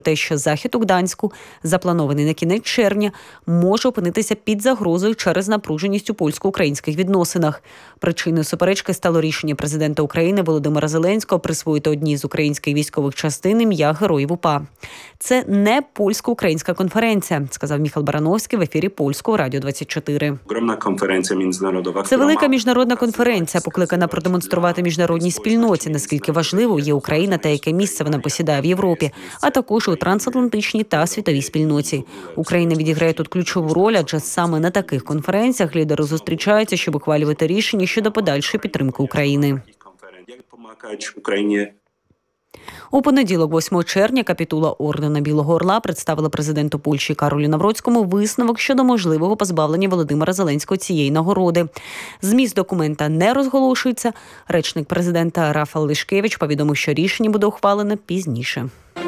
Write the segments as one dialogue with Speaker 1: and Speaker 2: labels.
Speaker 1: те, що захід у Гданську, запланований на кінець червня, може опинитися під загрозою через напруженість у польсько-українських відносинах. Причиною суперечки стало рішення президента України Володимира Зеленського присвоїти одній з українських військових частин ім'я Героїв УПА. Це не польсько-українська конференція, сказав Міхал Барановський в ефірі Польського радіо 24. Це велика міжнародна конференція, покликана продемонструвати міжнародній спільноті, наскільки важливою є Україна та яке місце вона посідає в Європі, а також у трансатлантичній та світовій спільноті. Україна відіграє тут ключову роль, адже саме на таких конференціях лідери зустрічаються, щоб ухвалювати рішення щодо подальшої підтримки України. У понеділок, 8 червня, капітула Ордена Білого Орла представила президенту Польщі Каролю Навроцькому висновок щодо можливого позбавлення Володимира Зеленського цієї нагороди. Зміст документа не розголошується. Речник президента Рафал Лишкевич повідомив, що рішення буде ухвалене пізніше.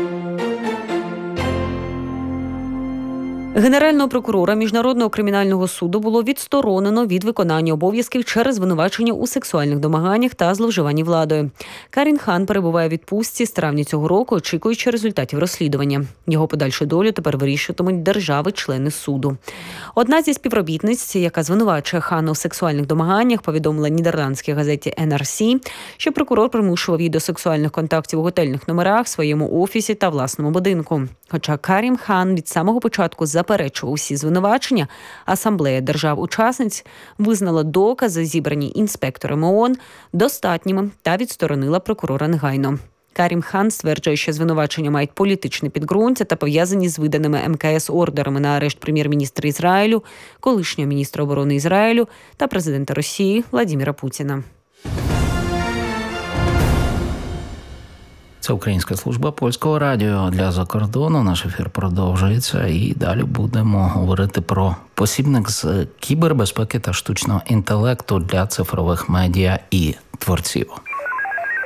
Speaker 1: Генерального прокурора Міжнародного кримінального суду було відсторонено від виконання обов'язків через звинувачення у сексуальних домаганнях та зловживанні владою. Карін Хан перебуває у відпустці з травня цього року, очікуючи результатів розслідування. Його подальшу долю тепер вирішуватимуть держави-члени суду. Одна зі співробітниць, яка звинувачує Хана у сексуальних домаганнях, повідомила нідерландській газеті NRC, що прокурор примушував її до сексуальних контактів у готельних номерах, своєму офісі та власному будинку. Хоча Карін Хан від самого початку заперечував усі звинувачення, Асамблея держав-учасниць визнала докази, зібрані інспекторами ООН, достатніми та відсторонила прокурора негайно. Карім Хан стверджує, що звинувачення мають політичне підґрунтя та пов'язані з виданими МКС ордерами на арешт прем'єр-міністра Ізраїлю, колишнього міністра оборони Ізраїлю та президента Росії Владимира Путіна.
Speaker 2: Це Українська служба Польського радіо для закордону. Наш ефір продовжується і далі будемо говорити про посібник з кібербезпеки та штучного інтелекту для цифрових медіа і творців.